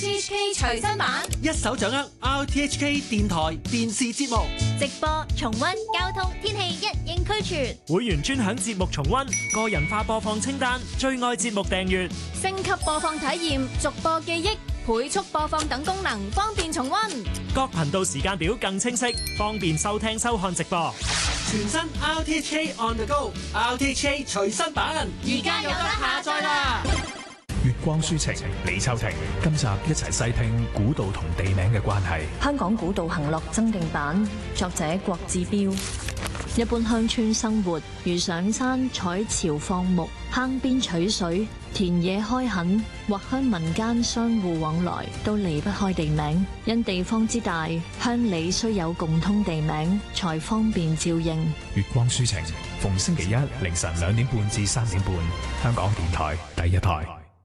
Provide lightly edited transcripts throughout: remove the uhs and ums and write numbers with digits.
RTHK 隨身版， 一手掌握 RTHK 電台電視節目直播、重溫、交通、天氣一應俱全。 會員專享節目重溫、個人化播放清單、最愛節目訂閱、 升級播放體驗、逐播記憶、倍速播放等功能，方便重溫。 各頻道時間表更清晰，方便收聽收看直播。 全新 RTHK On The Go RTHK 隨身版， 而家有得下載啦！ 月光書情，李秋婷，今集一齊細聽古道同地名嘅關係。 香港古道行樂增訂版，作者郭志標。一般鄉村生活如上山採潮放牧、坑邊取水、田野開墾，或鄉民間相互往來，都離不開地名。因地方之大，鄉里需有共通地名，才方便照應。 月光書情，逢星期一凌晨2點半至3點半，香港電台第一台。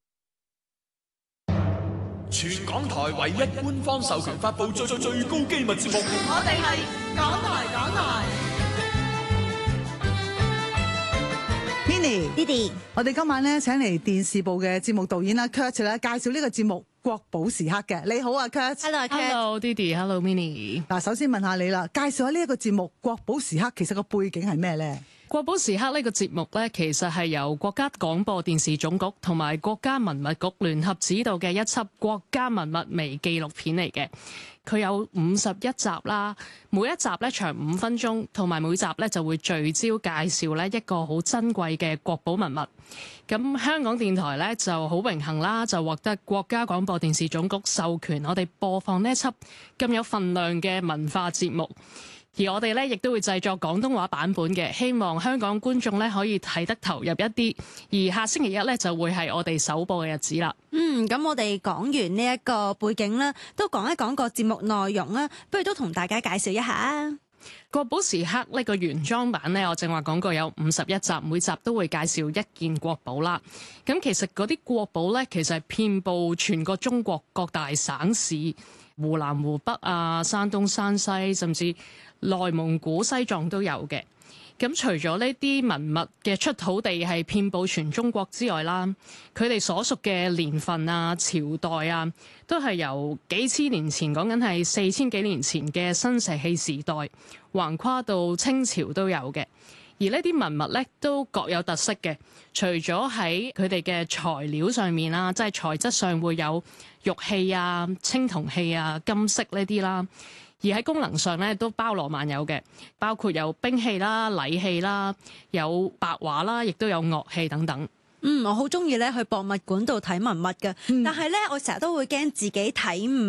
全港台唯一官方授權發布最高機密節目， 我哋係港台。 Minnie，Didi，我哋今晚咧請嚟電視部嘅節目導演啦 Kurt 咧介紹呢個節目《國寶時刻》嘅。你好啊 Kurt。Hello Minnie。 嗱，首先問下你啦，介紹下呢一個節目《國寶時刻》其實個背景係咩咧？ 國寶時刻呢個節目呢，其實係由國家廣播電視總局同埋國家文物局聯合指導嘅一輯國家文物微紀錄片嚟嘅。佢有51集啦，每一集呢長5分鐘，同埋每集呢就會聚焦介紹呢一個好珍貴嘅國寶文物。咁香港電台呢就好榮幸啦，就獲得國家廣播電視總局授權，我哋播放呢一輯咁有份量嘅文化節目。而我哋咧亦都會製作廣東話版本嘅，希望香港觀眾咧可以睇得投入一啲。而下星期一咧就會係我哋首播嘅日子啦。 咁我哋講完呢一個背景啦，都講一講個節目內容啦，不如都同大家介紹一下啊。 國寶時刻呢個原裝版呢，我正話講過有51集，每集都會介紹一件國寶啦。咁其實嗰啲國寶咧，其實係遍佈全個中國各大省市，湖南、湖北啊、山東、山西，甚至內蒙古、西藏都有嘅。咁除咗呢啲文物嘅出土地係遍佈全中國之外啦，佢哋所屬嘅年份啊、朝代啊，都係由幾千年前，講緊係4000幾年前嘅新石器時代，橫跨到清朝都有嘅。而呢啲文物咧都各有特色嘅，除咗喺佢哋嘅材料上面啦，即係材質上會有玉器啊、青銅器啊、金飾呢啲啦。而喺功能上咧都包羅萬有嘅，包括有兵器啦、禮器啦、有白畫啦，亦都有樂器等等。 我好中意咧去博物館度睇文物嘅，但係咧我成日都會驚自己睇唔